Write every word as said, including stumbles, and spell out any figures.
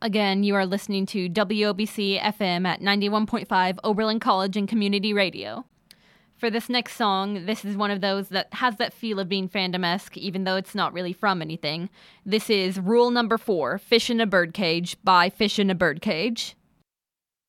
Again, you are listening to W O B C F M at ninety-one point five Oberlin College and Community Radio. For this next song, this is one of those that has that feel of being fandom-esque, even though it's not really from anything. This is Rule Number Four, Fish in a Birdcage by Fish in a Birdcage.